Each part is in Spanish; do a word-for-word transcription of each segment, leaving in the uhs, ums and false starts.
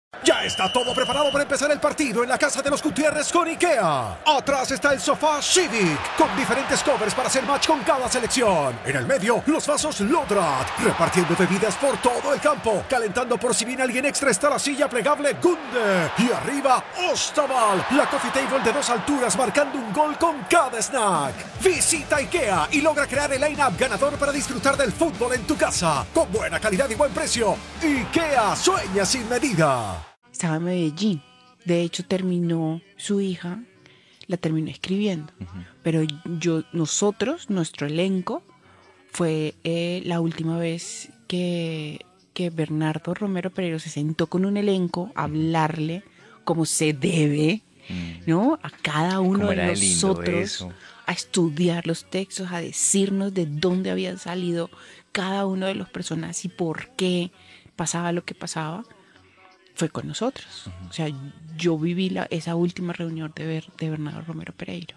Ya está todo preparado para empezar el partido en la casa de los Gutiérrez con IKEA. Atrás está el sofá Civic, con diferentes covers para hacer match con cada selección. En el medio, los vasos Lodrat, repartiendo bebidas por todo el campo. Calentando por si viene alguien extra está la silla plegable Gunde. Y arriba, Ostaval, la coffee table de dos alturas marcando un gol con cada snack. Visita IKEA y logra crear el line-up ganador para disfrutar del fútbol en tu casa. Con buena calidad y buen precio. IKEA sueña sin medida. Estaba en Medellín. De hecho, terminó su hija, la terminó escribiendo. Uh-huh. Pero yo, nosotros, nuestro elenco, fue eh, la última vez que, que Bernardo Romero Pereiro se sentó con un elenco a hablarle como se debe, uh-huh. ¿no? A cada uno de nosotros, a estudiar los textos, a decirnos de dónde habían salido cada uno de los personajes y por qué pasaba lo que pasaba. Fue con nosotros. Uh-huh. O sea, yo viví la, esa última reunión de, Ber, de Bernardo Romero Pereiro.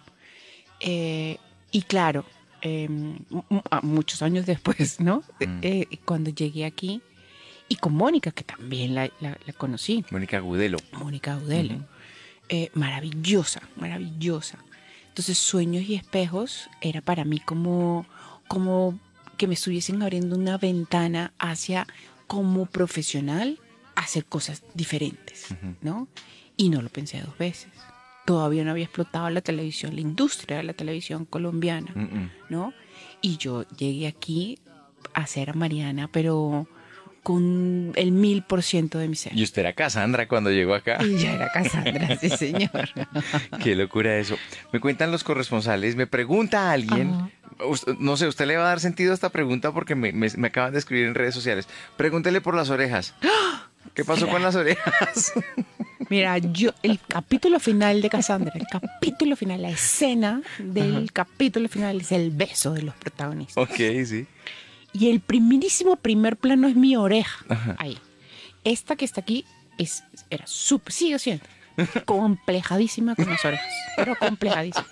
Eh, y claro, eh, m- muchos años después, ¿no? Uh-huh. Eh, cuando llegué aquí, y con Mónica, que también la, la, la conocí. Mónica Gudelo. Mónica Gudelo. Uh-huh. Eh, maravillosa, maravillosa. Entonces, Sueños y Espejos era para mí como, como que me estuviesen abriendo una ventana hacia, como profesional, hacer cosas diferentes, uh-huh. ¿no? Y no lo pensé dos veces. Todavía no había explotado la televisión, la industria de la televisión colombiana, uh-uh. ¿no? Y yo llegué aquí a ser a Mariana, pero con el mil por ciento de mi ser. ¿Y usted era Cassandra cuando llegó acá? Y ya era Cassandra, sí, señor. Qué locura eso. Me cuentan los corresponsales, me pregunta alguien... Uh-huh. Usted, no sé, usted le va a dar sentido a esta pregunta porque me, me, me acaban de escribir en redes sociales. Pregúntele por las orejas. ¿Qué pasó con las orejas? Mira, yo, el capítulo final de Cassandra, el capítulo final, la escena del Ajá. capítulo final es el beso de los protagonistas. Ok, sí. Y el primerísimo primer plano es mi oreja. Ajá. Ahí. Esta que está aquí es, era súper, sigue siendo complejadísima con las orejas, pero complejadísima.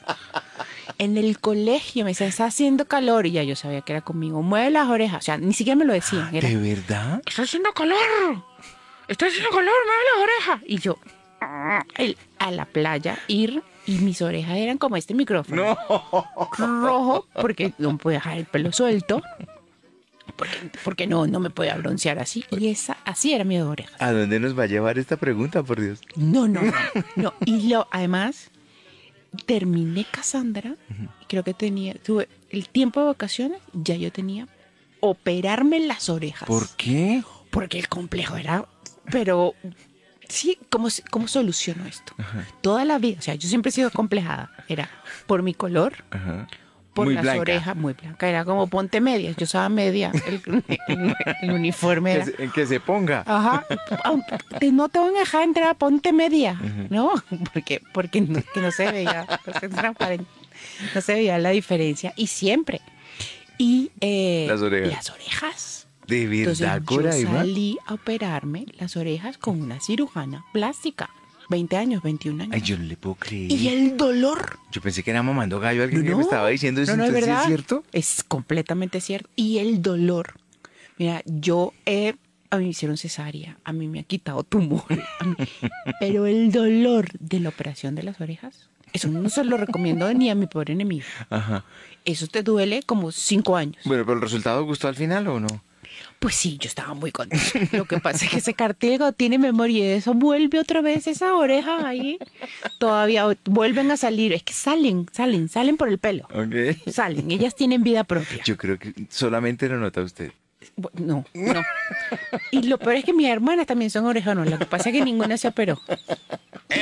En el colegio me decían, está haciendo calor, y ya yo sabía que era conmigo. Mueve las orejas, o sea, ni siquiera me lo decían. Era, ¿de verdad? Está haciendo calor, está haciendo calor, mueve las orejas. Y yo, el, a la playa, ir, y mis orejas eran como este micrófono. No. Rojo, porque no podía dejar el pelo suelto. Porque, porque no, no me podía broncear así. Y esa, así era mi oreja. ¿A dónde nos va a llevar esta pregunta, por Dios? No, no, no. no. Y lo, además... terminé Cassandra, uh-huh. y creo que tenía, tuve el tiempo de vacaciones, ya yo tenía operarme las orejas. ¿Por qué? Porque el complejo era, pero sí, ¿cómo, cómo soluciono esto? Uh-huh. Toda la vida, o sea, yo siempre he sido complejada, era por mi color, uh-huh. por muy las blanca. Orejas, muy blanca, era como ponte medias, yo usaba media, el, el, el uniforme era. Que se, que se ponga. Ajá, no te van a dejar entrar, ponte media, uh-huh. ¿no? Porque, porque no, que no se veía, no se veía la diferencia, y siempre. Y eh, las orejas. Las orejas. De verdad, Entonces, yo salí a operarme las orejas con una cirujana plástica. veinte años, veintiún años. Ay, yo no le puedo creer. Y el dolor. Yo pensé que era mamando gallo alguien no, que me estaba diciendo eso. No, no, es verdad. ¿Es cierto? Es completamente cierto. Y el dolor. Mira, yo he... A mí me hicieron cesárea. A mí me ha quitado tumores. Pero el dolor de la operación de las orejas, eso no se lo recomiendo ni a mi pobre enemigo. Ajá. Eso te duele como cinco años. Bueno, pero ¿el resultado gustó al final o no? Pues sí, yo estaba muy contenta. Lo que pasa es que ese cartílago tiene memoria y eso vuelve otra vez esa oreja ahí. Todavía vuelven a salir. Es que salen, salen, salen por el pelo. Okay. Salen, ellas tienen vida propia. Yo creo que solamente lo nota usted. No, no. Y lo peor es que mis hermanas también son orejonas. Lo que pasa es que ninguna se operó.